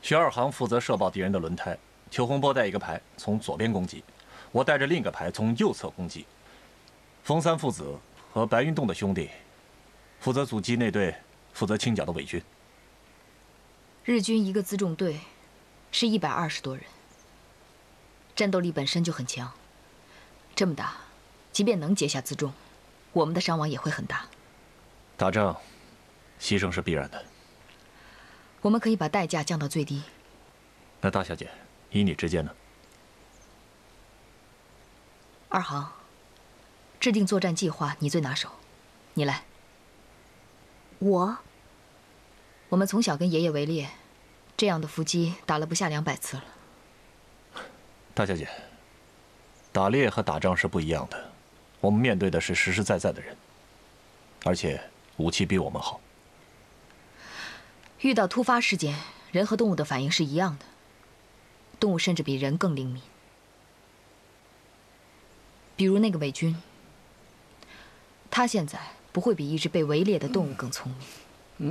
徐二航负责射爆敌人的轮胎，邱洪波带一个排从左边攻击，我带着另一个排从右侧攻击。冯三父子和白云洞的兄弟负责阻击那队负责清剿的伪军。 日军一个辎重队是120多人，战斗力本身就很强。这么打，即便能截下辎重，我们的伤亡也会很大。 打仗，牺牲是必然的。 我们可以把代价降到最低。 那大小姐，依你之见呢？ 二航，制定作战计划你最拿手，你来。我们从小跟爷爷围猎，这样的伏击打了不下200次了。 大小姐，打猎和打仗是不一样的，我们面对的是实实在在的人，而且武器比我们好。 遇到突发事件，人和动物的反应是一样的，动物甚至比人更灵敏。比如那个伪军，他现在不会比一只被围猎的动物更聪明。